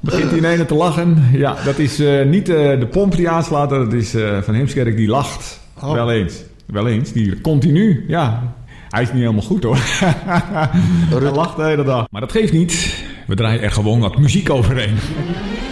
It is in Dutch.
begint hij ineens te lachen. Ja, dat is niet de pomp die aanslaat. Dat is Van Heemskerk die lacht. Oh. Wel eens. Die continu. Ja, hij is niet helemaal goed hoor. Hij lacht de hele dag. Maar dat geeft niet. We draaien er gewoon wat muziek overheen.